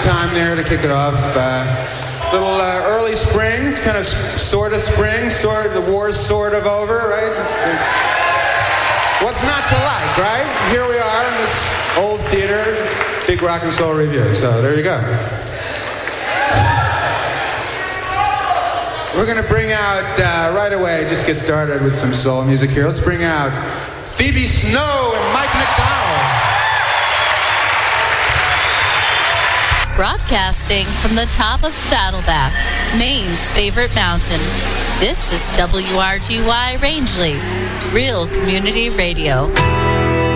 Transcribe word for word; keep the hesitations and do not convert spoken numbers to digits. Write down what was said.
time there to kick it off. Uh, little uh, early spring. It's kind of sort of spring. Sort of, the war's sort of over, right? It's, uh, what's not to like, right? Here we are in this old theater, big rock and soul review. So there you go. We're going to bring out, uh, right away, just get started with some soul music here. Let's bring out Phoebe Snow and Mike McDonald. Broadcasting from the top of Saddleback, Maine's favorite mountain. This is W R G Y Rangeley, Real Community Radio.